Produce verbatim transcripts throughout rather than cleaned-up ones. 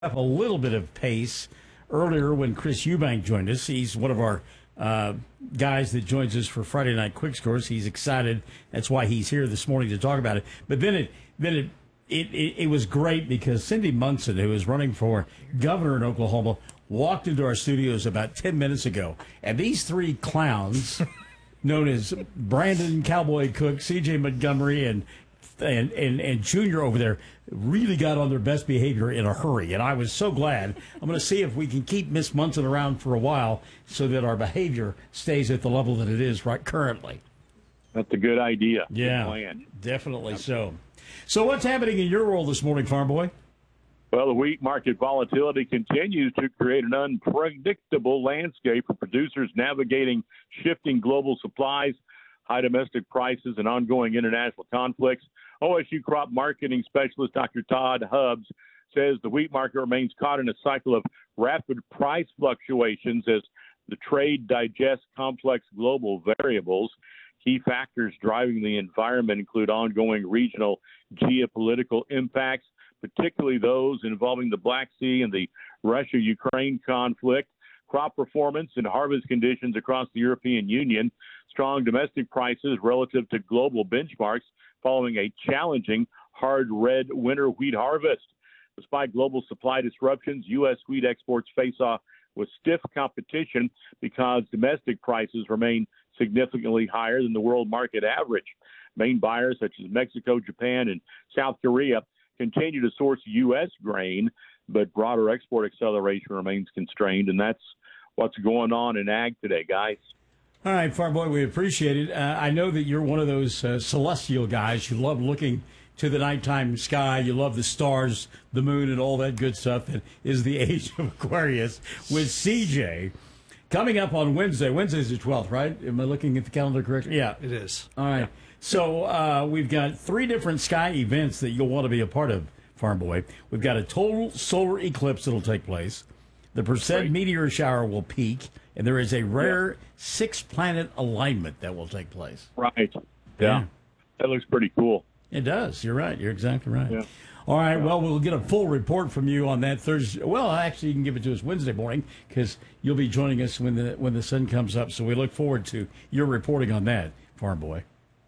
up a little bit of pace earlier when Chris Eubank joined us. He's one of our uh, guys that joins us for Friday Night Quick Scores. He's excited. That's why he's here this morning to talk about it. But then it then it it, it, it was great because Cindy Munson, who is running for governor in Oklahoma, walked into our studios about ten minutes ago. And these three clowns, known as Brandon Cowboy Cook, C J Montgomery, and And, and and Junior over there really got on their best behavior in a hurry. And I was so glad. I'm going to see if we can keep Miss Munson around for a while so that our behavior stays at the level that it is right currently. That's a good idea. Yeah, good plan. Definitely so. So what's happening in your world this morning, Farm Boy? Well, the wheat market volatility continues to create an unpredictable landscape for producers navigating shifting global supplies, high domestic prices, and ongoing international conflicts. O S U crop marketing specialist Doctor Todd Hubbs says the wheat market remains caught in a cycle of rapid price fluctuations as the trade digests complex global variables. Key factors driving the environment include ongoing regional geopolitical impacts, particularly those involving the Black Sea and the Russia-Ukraine conflict, crop performance and harvest conditions across the European Union, strong domestic prices relative to global benchmarks following a challenging hard red winter wheat harvest. Despite global supply disruptions, U S wheat exports face off with stiff competition because domestic prices remain significantly higher than the world market average. Main buyers such as Mexico, Japan, and South Korea continue to source U S grain, but broader export acceleration remains constrained, and that's what's going on in ag today, guys. All right, Farm Boy, we appreciate it. Uh, I know that you're one of those uh, celestial guys. You love looking to the nighttime sky. You love the stars, the moon, and all that good stuff that is the age of Aquarius with C J. Coming up on Wednesday. Wednesday's the twelfth, right? Am I looking at the calendar correctly? Yeah. It is. All right. So uh, we've got three different sky events that you'll want to be a part of, Farm Boy. We've got a total solar eclipse that will take place. The Perseid Great. meteor shower will peak, and there is a rare yeah. six-planet alignment that will take place. Right. Yeah. yeah. That looks pretty cool. It does. You're right. You're exactly right. Yeah. All right. Yeah. Well, we'll get a full report from you on that Thursday. Well, actually, you can give it to us Wednesday morning because you'll be joining us when the when the sun comes up. So we look forward to your reporting on that, Farm Boy.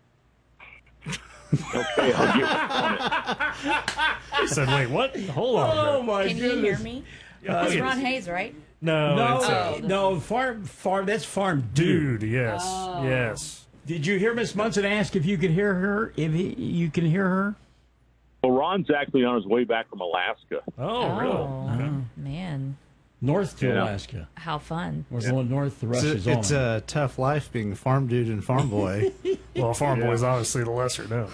Okay, I'll get on it. He said, wait, what? Hold on. Oh, bro. my Can goodness. you hear me? Uh, It's Ron Hayes, right? No, No, it's, uh, Oh. no, farm, farm. That's Farm Dude. dude, yes, Oh. yes. Did you hear Miss Munson ask if you could hear her? If he, you can hear her? Well, Ron's actually on his way back from Alaska. Oh, really? Oh, Okay. man. North to Yeah. Alaska. How fun. We're going north. The rest It's, is a, on. it's a tough life being a farm dude and farm boy. Well, Farm Boy is obviously the lesser known.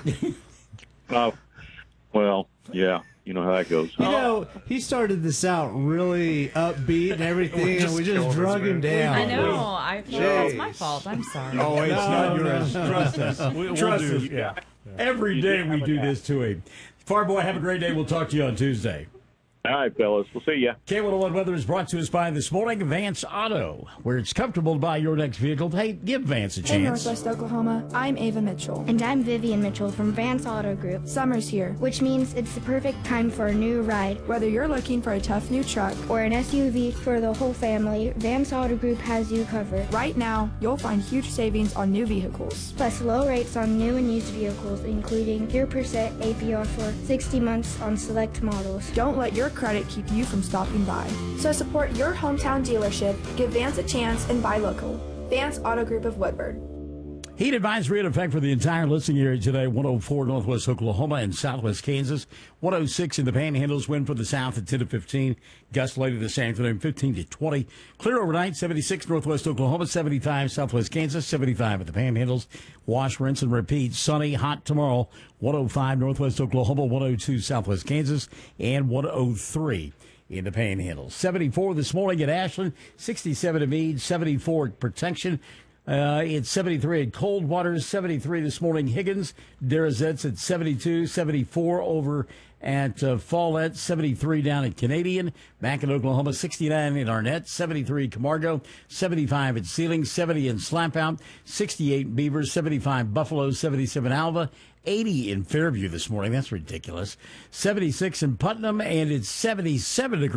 Uh, well, yeah, you know how that goes. You know, he started this out really upbeat and everything, We just and we killed just his drug him man. down. I know. I feel like it's my Jeez. fault. I'm sorry. Oh, it's not No, yours. no. Trust us. We, we'll Trust do, us. yeah. Every day we do this to him. Far Boy, have a great day. We'll talk to you on Tuesday. All right, fellas. We'll see ya. K one oh one Weather is brought to us by this morning, Vance Auto, where it's comfortable to buy your next vehicle. Hey, give Vance a Hey, chance. Northwest Oklahoma. I'm Ava Mitchell. And I'm Vivian Mitchell from Vance Auto Group, Summer's here. which means it's the perfect time for a new ride Whether you're looking for a tough new truck, or an S U V for the whole family. Vance Auto Group has you covered. right now, you'll find huge savings on new vehicles. Plus low rates on new and used vehicles, including zero percent A P R for sixty months on select models. Don't let your credit keep you from stopping by. So support your hometown dealership, give Vance a chance, and buy local. Vance Auto Group of Woodward. Heat advisory in effect for the entire listening area today. one oh four Northwest Oklahoma and Southwest Kansas. one oh six in the Panhandles. Wind from the south at ten to fifteen. Gusts later this afternoon, fifteen to twenty. Clear overnight, seventy-six Northwest Oklahoma, seventy-five Southwest Kansas, seventy-five at the Panhandles. Wash, rinse, and repeat. Sunny, hot tomorrow. one oh five Northwest Oklahoma, one oh two Southwest Kansas, and one oh three in the Panhandle. seventy-four this morning at Ashland, sixty-seven at Meade, seventy-four at Protection. Uh, it's seventy-three at Coldwater, seventy-three this morning. Higgins, Darazette's at seventy-two, seventy-four over at uh, Follett, seventy-three down at Canadian. Back in Oklahoma, sixty-nine in Arnett, seventy-three Camargo, seventy-five at Sealing, seventy in Slapout, sixty-eight Beaver, seventy-five Buffalo, seventy-seven Alva, eighty in Fairview this morning. That's ridiculous. seventy-six in Putnam, and it's seventy-seven degrees.